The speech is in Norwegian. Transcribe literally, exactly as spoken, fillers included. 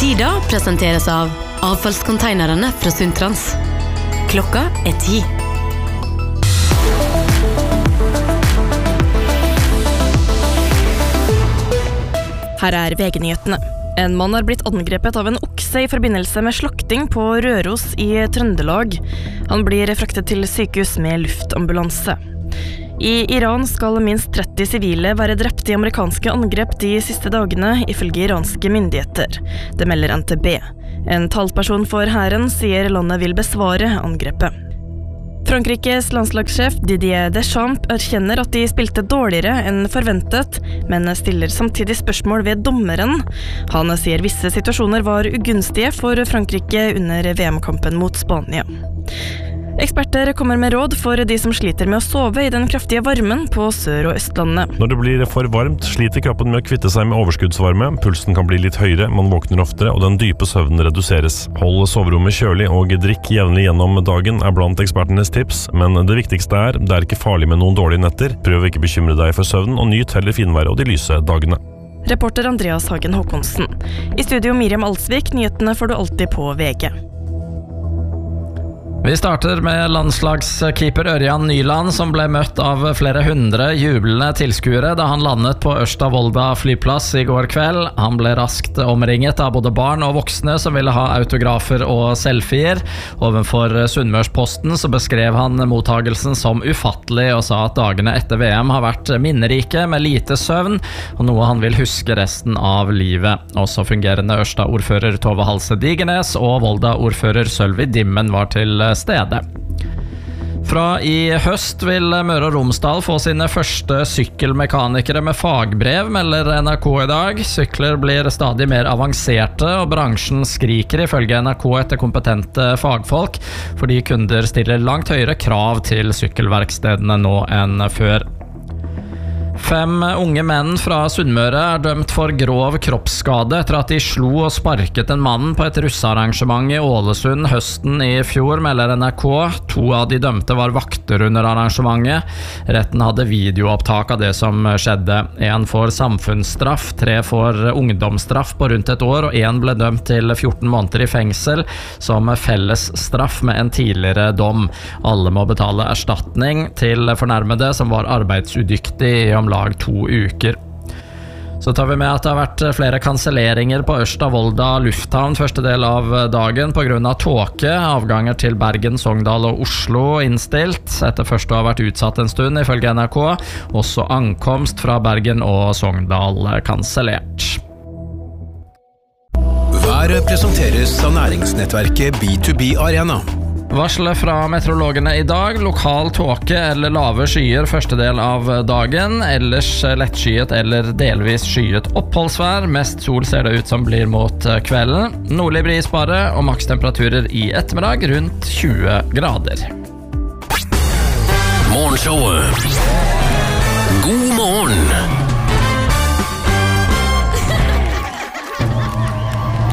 Tida presenteres av avfallskonteinerne fra Sundtrans. Klokka er ti. Her er V G-nyhetene. En mann er blitt angrepet av en okse i forbindelse med slakting på Røros i Trøndelag. Han blir fraktet til sykehus med luftambulanse. I Iran skal minst tretti sivile være drept i amerikanske angrep de siste dagene, ifølge iranske myndigheter. Det melder N T B. En talsperson for hæren sier landet vil besvare angrepet. Frankrikes landslagssjef Didier Deschamps erkjenner at de spilte dårligere enn forventet, men stiller samtidig spørsmål ved dommeren. Han sier visse situasjoner var ugunstige for Frankrike under V M-kampen mot Spania. Eksperter kommer med råd for de som sliter med å sove i den kraftige varmen på Sør- og Østlandet. Når det blir for varmt, sliter kroppen med å kvitte seg med overskuddsvarme, pulsen kan bli litt høyere, man våkner oftere, og den dype søvnen reduseres. Hold soverommet kjølig og drikk jevnlig gjennom dagen er blant ekspertenes tips, men det viktigste er, det er ikke farlig med noen dårlige netter. Prøv ikke bekymre deg for søvnen, og nyt heller finværet og de lyse dagene. Reporter Andreas Hagen Håkonsen. I studio Miriam Alsvik, nyhetene får du alltid på V G. Vi starter med landslagskeeper Ørjan Nyland, som ble møtt av flere hundre jublende tilskuere da han landet på Ørsta Volda flyplass i går kveld. Han ble raskt omringet av både barn og voksne som ville ha autografer og selfier. Ovenfor Sunnmørsposten så beskrev han mottagelsen som ufattelig og sa at dagene etter V M har vært minnerike med lite søvn, og noe han vil huske resten av livet. Også fungerende Ørsta-ordfører Tove Halse Digernes og Volda-ordfører Sølvi Dimmen var til stede. Fra i høst vil Møre og Romsdal få sine første sykkelmekanikere med fagbrev, melder N R K i dag. Sykler blir stadig mer avanserte, og bransjen skriker ifølge N R K etter kompetente fagfolk, fordi kunder stiller langt høyere krav til sykkelverkstedene nå enn før. Fem unge menn fra Sunnmøre er dømt for grov kroppsskade etter at de slo og sparket en mann på et russearrangement i Ålesund høsten i fjor, melder N R K. To av de dømte var vakter under arrangementet. Retten hadde videoopptak av det som skjedde. En får samfunnsstraff, tre får ungdomsstraff på rundt et år, og en ble dømt til fjorten måneder i fengsel som fellesstraff med en tidligere dom. Alle må betale erstatning til fornærmede som var arbeidsudyktig i om lag to uker. Så tar vi med at det har vært flere kanselleringer på Ørsta Volda lufthavn første del av dagen på grunn av tåke. Avganger til Bergen, Sogndal og Oslo innstilt, etter først å ha vært utsatt en stund ifølge N R K. Også ankomst fra Bergen og Sogndal kansellert. Været presenteres av næringsnettverket B to B Arena. Varselet fra meteorologene i dag: lokal tåke eller lave skyer første del av dagen, ellers lettskyet eller delvis skyet oppholdsvær. Mest sol ser det ut som blir mot kvelden. Nordlig bris bare, og makstemperaturer i ettermiddag rundt tjue grader. Morgenshowet. God morgen!